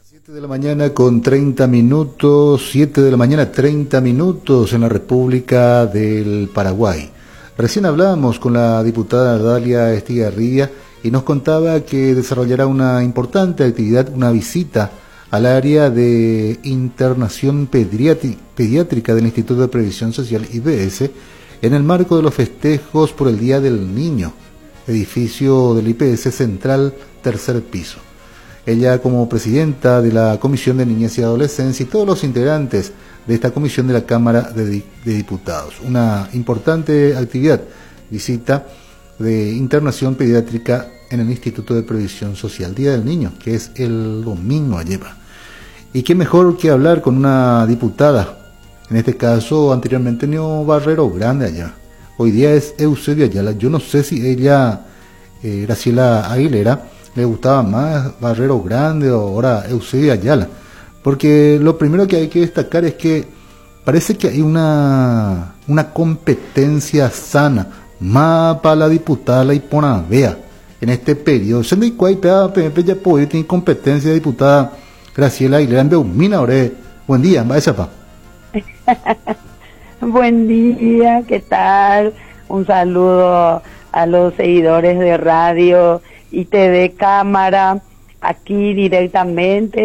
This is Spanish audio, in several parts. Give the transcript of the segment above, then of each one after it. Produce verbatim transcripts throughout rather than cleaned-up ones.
siete de la mañana con treinta minutos, siete de la mañana treinta minutos en la República del Paraguay. Recién hablábamos con la diputada Dalia Estigarribia y nos contaba que desarrollará una importante actividad, una visita al área de internación pediátrica del Instituto de Previsión Social I P S en el marco de los festejos por el Día del Niño, edificio del I P S Central, tercer piso. Ella, como presidenta de la Comisión de Niñez y Adolescencia, y todos los integrantes de esta comisión de la Cámara de, de Diputados. Una importante actividad, visita de internación pediátrica en el Instituto de Previsión Social, Día del Niño, que es el domingo lleva. Y qué mejor que hablar con una diputada, en este caso anteriormente Neo Barrero Grande allá. Hoy día es Eusebio Ayala. Yo no sé si ella, eh, Graciela Aguilera, le gustaba más Barrero Grande o ahora Eusebio Ayala, porque lo primero que hay que destacar es que parece que hay una una competencia sana más para la diputada la Iponavea en este periodo. Se me cuay pea P ya puede tener competencia de diputada Graciela Aguilera en Beumina. Ore, buen día, vaya pa. Buen día, ¿qué tal? Un saludo a los seguidores de radio y T V Cámara, aquí directamente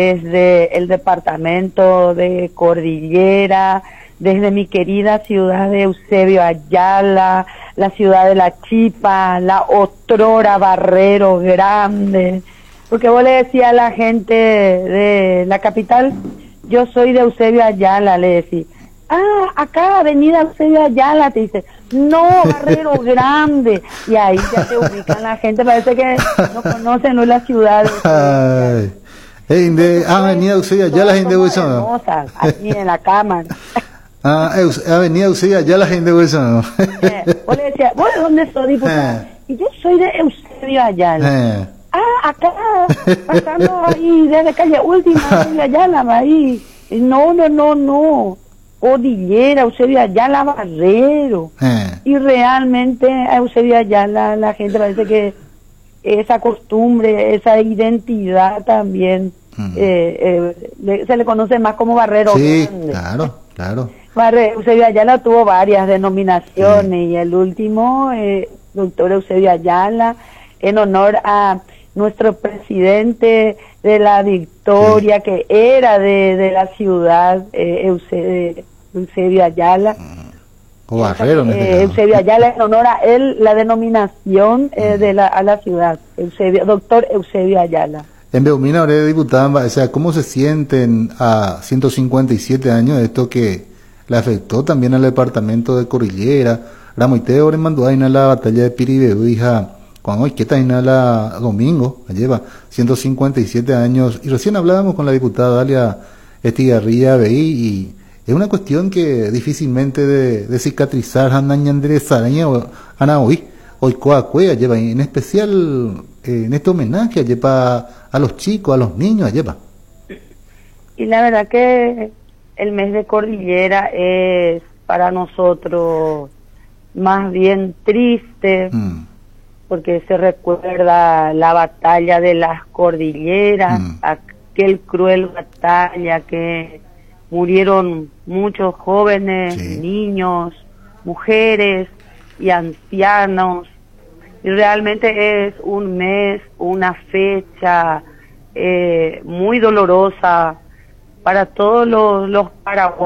desde el departamento de Cordillera, desde mi querida ciudad de Eusebio Ayala, la ciudad de La Chipa, la otrora Barrero Grande, porque vos le decías a la gente de la capital, yo soy de Eusebio Ayala, le decía. Ah, acá avenida Eusebio Ayala, te dice, no, Barrero Grande, y ahí ya te ubican la gente, parece que no conocen no la ciudad. Ay, hey, de avenida Eusebio Ayala, la gente de eso. Aquí en la cámara. Ah, avenida Eusebio Ayala, la gente de eso. Eh, vos le decías, ¿vos de dónde sos, diputado? Eh. Y yo soy de Eusebio Ayala. Eh. Ah, acá, pasando ahí, desde calle Última, Eusebio Ayala, ahí. No, no, no, no. Cordillera, Eusebio Ayala Barrero. Eh. Y realmente a Eusebio Ayala la gente parece que esa costumbre, esa identidad también, mm. eh, eh, le, se le conoce más como Barrero sí, Grande. Claro, claro. Barrero, Eusebio Ayala tuvo varias denominaciones, sí. Y el último, eh, doctor Eusebio Ayala, en honor a nuestro presidente de la Victoria, sí. Que era de, de la ciudad, eh, Eusebio, Eusebio Ayala. O Barrero, eh, Eusebio Ayala, en honor a él, la denominación eh, de la, a la ciudad, Eusebio, doctor Eusebio Ayala. En Beumina, ahora diputada, o sea, ¿cómo se sienten a ciento cincuenta y siete años de esto que le afectó también al departamento de Cordillera? Ramoiteo, ahora mandó a la batalla de Piribeu, hija. Cuando hoy que está en la domingo, lleva ciento cincuenta y siete años, y recién hablábamos con la diputada Dalia Estigarribia Bey, y es una cuestión que difícilmente de, de cicatrizar, Ana hoy, hoy Coacuea lleva, en especial eh, en este homenaje lleva a los chicos, a los niños, lleva. Y la verdad que el mes de Cordillera es para nosotros más bien triste, mm. porque se recuerda la batalla de las cordilleras, mm. aquel cruel batalla que murieron muchos jóvenes, sí. Niños, mujeres y ancianos, y realmente es un mes, una fecha eh, muy dolorosa para todos los, los paraguayos.